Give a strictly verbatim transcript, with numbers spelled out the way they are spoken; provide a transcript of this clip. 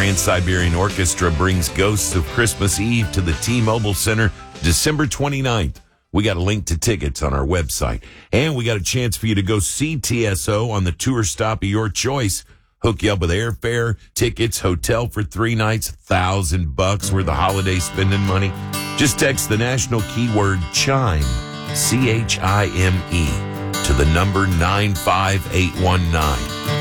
Trans-Siberian Orchestra brings Ghosts of Christmas Eve to the T-Mobile Center December twenty-ninth. We got a link to tickets on our website. And we got a chance for you to go see T S O on the tour stop of your choice. Hook you up with airfare, tickets, hotel for three nights, thousand bucks worth of holiday spending money. Just text the national keyword CHIME, C H I M E, to the number nine five eight one nine.